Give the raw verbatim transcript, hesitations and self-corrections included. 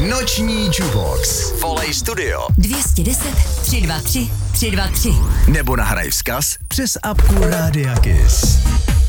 Noční Jukebox. Volej studio dvě stě deset, tři dva tři, tři dva tři. nebo nahraj vzkaz přes apku Rádia Kiss.